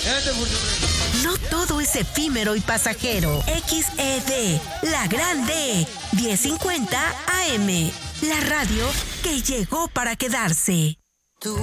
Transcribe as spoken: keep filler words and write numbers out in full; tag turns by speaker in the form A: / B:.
A: No todo es efímero y pasajero. X E D, la grande, diez cincuenta A M. La radio que llegó para quedarse.